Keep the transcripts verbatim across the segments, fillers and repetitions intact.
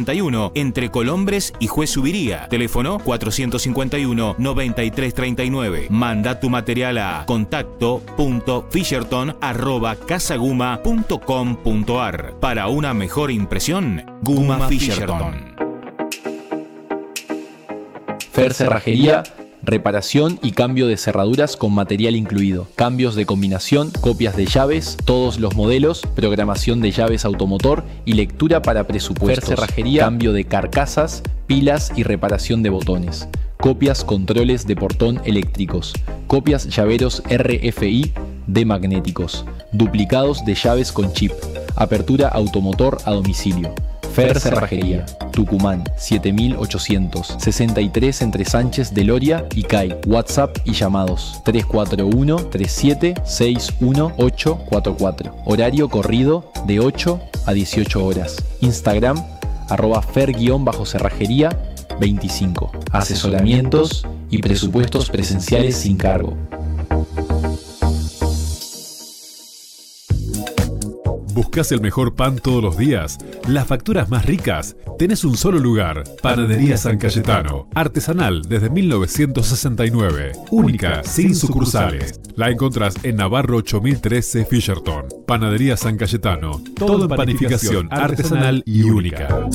cincuenta y uno, entre Colombres y Juez Subiría. Teléfono cuatrocientos cincuenta y uno, noventa y tres treinta y nueve. Manda tu material a contacto punto fisherton arroba casaguma punto com punto ar. Para una mejor impresión, Guma, Guma Fisherton. Fer Cerrajería, reparación y cambio de cerraduras con material incluido, cambios de combinación, copias de llaves, todos los modelos, programación de llaves automotor y lectura para presupuestos. Fer Cerrajería, cambio de carcasas, pilas y reparación de botones, copias, controles de portón eléctricos, copias llaveros R F I de magnéticos, duplicados de llaves con chip, apertura automotor a domicilio. Fer Cerrajería, Tucumán, siete mil ochocientos sesenta y tres entre Sánchez de Loria y C A I. WhatsApp y llamados tres cuatro uno, tres siete, seis uno ocho cuatro cuatro. Horario corrido de ocho a dieciocho horas. Instagram, arroba fer-cerrajería veinticinco. Asesoramientos y presupuestos presenciales sin cargo. ¿Buscas el mejor pan todos los días? ¿Las facturas más ricas? Tenés un solo lugar. Panadería San Cayetano. Artesanal desde mil novecientos sesenta y nueve. Única, sin sucursales. La encontrás en Navarro ocho mil trece, Fisherton. Panadería San Cayetano. Todo en panificación artesanal y única.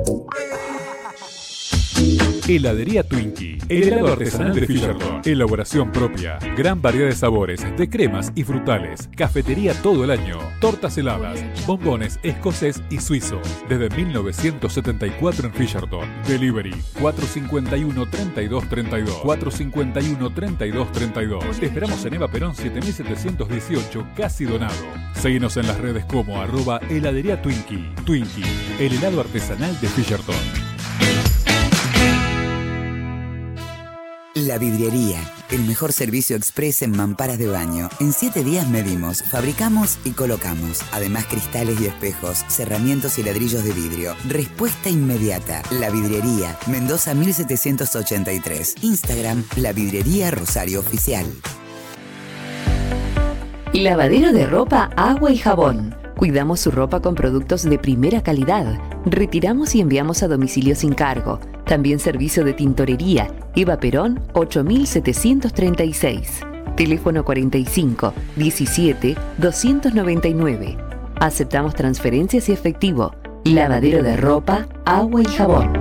Heladería Twinkie, el helado artesanal de Fisherton. Elaboración propia, gran variedad de sabores, de cremas y frutales. Cafetería todo el año, tortas heladas, bombones escocés y suizo. Desde mil novecientos setenta y cuatro en Fisherton. Delivery cuatro cinco uno, tres dos tres dos. cuatro cinco uno, tres dos tres dos. Te esperamos en Eva Perón siete mil setecientos dieciocho, Casi Donado. Seguinos en las redes como arroba heladería Twinkie. Twinkie, el helado artesanal de Fisherton. La Vidriería, el mejor servicio express en mamparas de baño. En siete días medimos, fabricamos y colocamos. Además, cristales y espejos, cerramientos y ladrillos de vidrio. Respuesta inmediata. La Vidriería, Mendoza mil setecientos ochenta y tres. Instagram, La Vidriería Rosario Oficial. Lavadero de ropa, agua y jabón. Cuidamos su ropa con productos de primera calidad. Retiramos y enviamos a domicilio sin cargo. También servicio de tintorería. Eva Perón ocho mil setecientos treinta y seis. Teléfono cuarenta y cinco, diecisiete, doscientos noventa y nueve. Aceptamos transferencias y efectivo. Lavadero de ropa, agua y jabón.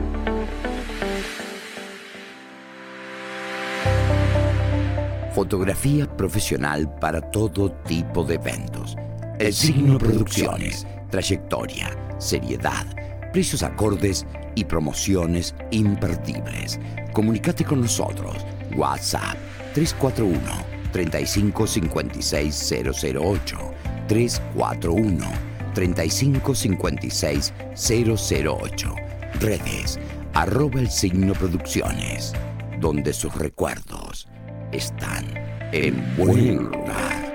Fotografía profesional para todo tipo de eventos. El Signo Producciones, trayectoria, seriedad, precios acordes y promociones imperdibles. Comunicate con nosotros. WhatsApp tres cuatro uno, tres cinco cinco seis cero cero ocho, tres cuatro uno, tres cinco cinco seis cero cero ocho. Redes, arroba El Signo Producciones, donde sus recuerdos están en buen lugar.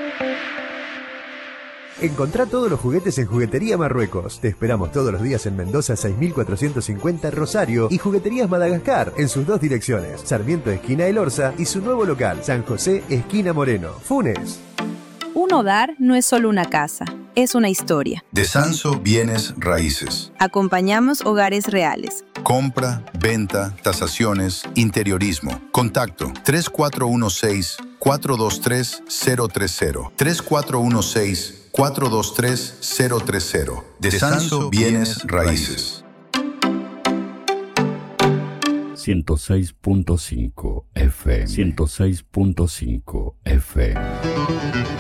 Encontrá todos los juguetes en Juguetería Marruecos. Te esperamos todos los días en Mendoza seis mil cuatrocientos cincuenta Rosario y Jugueterías Madagascar en sus dos direcciones, Sarmiento esquina El Orza y su nuevo local, San José esquina Moreno, Funes. Un hogar no es solo una casa, es una historia. Desanso Bienes Raíces. Acompañamos hogares reales. Compra, venta, tasaciones, interiorismo. Contacto tres cuatro uno seis, cuatro dos tres cero tres cero. tres cuatro uno seis, cuatro dos tres cero tres cero. Desanso Bienes Raíces. ciento seis punto cinco F M. ciento seis punto cinco F M.